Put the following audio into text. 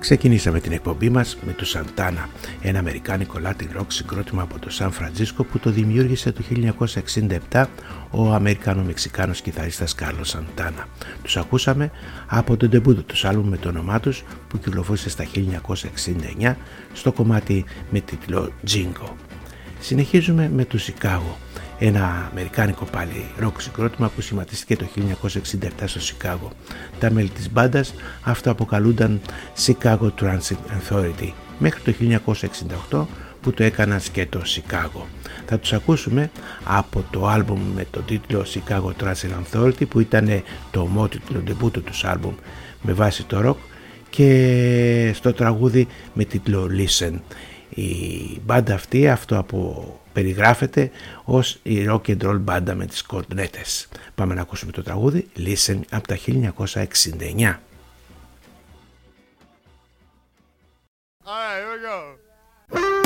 Ξεκινήσαμε την εκπομπή μας με τους Σαντάνα, ένα αμερικάνικο Latin rock συγκρότημα από το Σαν Φραντζίσκο που το δημιούργησε το 1967 ο Αμερικάνο-Μεξικάνος κιθαρίστας Κάρλος Σαντάνα. Τους ακούσαμε από τον ντεμπούτο τους άλμπουμ με το όνομά τους που κυκλοφόρησε στα 1969 στο κομμάτι με τίτλο Jingo. Συνεχίζουμε με το Σικάγο, ένα αμερικάνικο πάλι ροκ συγκρότημα που σχηματίστηκε το 1967 στο Σικάγο. Τα μέλη της μπάντας αυτοαποκαλούνταν Chicago Transit Authority μέχρι το 1968 που το έκαναν σκέτο Σικάγο. Θα τους ακούσουμε από το άλμπουμ με τον τίτλο Chicago Transit Authority που ήταν το ομότιτλο ντεμπούτο τους άλμπουμ με βάση το ροκ και στο τραγούδι με τίτλο Listen. Η μπάντα αυτή περιγράφεται ως η rock and roll μπάντα με τις κορνέτες. Πάμε να ακούσουμε το τραγούδι Listen από τα 1969. All right, here we go.